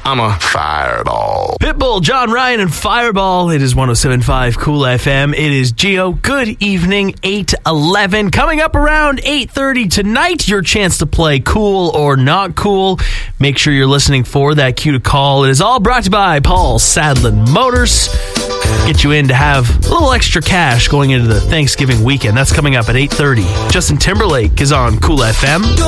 I'm a fireball. Pitbull, John Ryan, and Fireball. It is 107.5 Cool FM. It is Geo. Good evening, 8:11. Coming up around 8:30 tonight, your chance to play Cool or Not Cool. Make sure you're listening for that cue to call. It is all brought to you by Paul Sadlin Motors. Get you in to have a little extra cash going into the Thanksgiving weekend. That's coming up at 8:30. Justin Timberlake is on Cool FM.